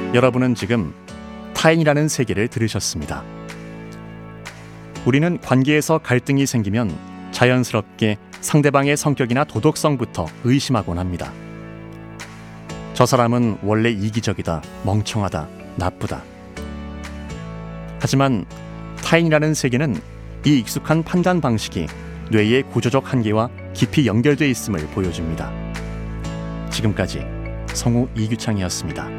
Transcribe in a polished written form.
여러분은 지금 타인이라는 세계를 들으셨습니다. 우리는 관계에서 갈등이 생기면 자연스럽게 상대방의 성격이나 도덕성부터 의심하곤 합니다. 저 사람은 원래 이기적이다, 멍청하다, 나쁘다. 하지만 타인이라는 세계는 이 익숙한 판단 방식이 뇌의 구조적 한계와 깊이 연결되어 있음을 보여줍니다. 지금까지 성우 이규창이었습니다.